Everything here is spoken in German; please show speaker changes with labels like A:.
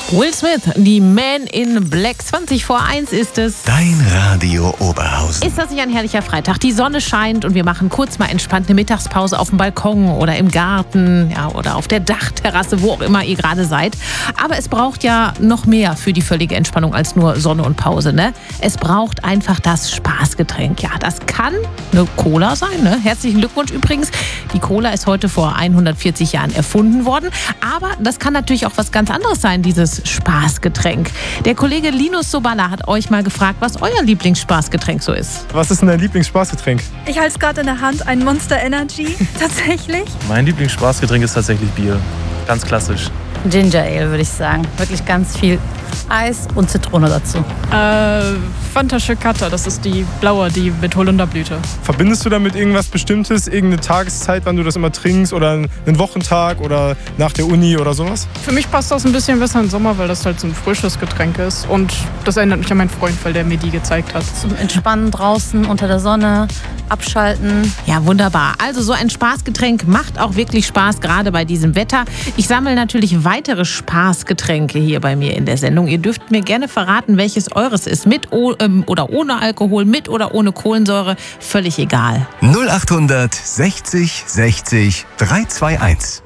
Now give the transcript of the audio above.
A: Will Smith, die Man in Black. 20:01 ist es.
B: Dein Radio Oberhausen.
A: Ist das nicht ein herrlicher Freitag? Die Sonne scheint und wir machen kurz mal entspannt eine Mittagspause auf dem Balkon oder im Garten, ja, oder auf der Dachterrasse, wo auch immer ihr gerade seid. Aber es braucht ja noch mehr für die völlige Entspannung als nur Sonne und Pause, ne? Es braucht einfach das Spaßgetränk. Ja, das kann eine Cola sein, ne? Herzlichen Glückwunsch übrigens. Die Cola ist heute vor 140 Jahren erfunden worden. Aber das kann natürlich auch was ganz anderes sein, dieses Spaßgetränk. Der Kollege Linus Soballa hat euch mal gefragt, was euer Lieblingsspaßgetränk so ist.
C: Was ist denn dein Lieblingsspaßgetränk?
D: Ich halte es gerade in der Hand, ein Monster Energy, tatsächlich.
E: Mein Lieblingsspaßgetränk ist tatsächlich Bier. Ganz klassisch.
F: Ginger Ale, würde ich sagen. Wirklich ganz viel Eis und Zitrone dazu.
G: Fanta Chicata, das ist die blaue, die mit Holunderblüte.
C: Verbindest du damit irgendwas Bestimmtes, irgendeine Tageszeit, wann du das immer trinkst oder einen Wochentag oder nach der Uni oder sowas?
G: Für mich passt das ein bisschen besser im Sommer, weil das halt so ein frisches Getränk ist. Und das erinnert mich an meinen Freund, weil der mir die gezeigt hat.
F: Zum Entspannen draußen unter der Sonne, abschalten.
A: Ja, wunderbar. Also so ein Spaßgetränk macht auch wirklich Spaß, gerade bei diesem Wetter. Ich sammle natürlich weitere Spaßgetränke hier bei mir in der Sendung. Ihr dürft mir gerne verraten, welches eures ist. Mit oder ohne Alkohol, mit oder ohne Kohlensäure. Völlig egal.
B: 0800 60 60 321.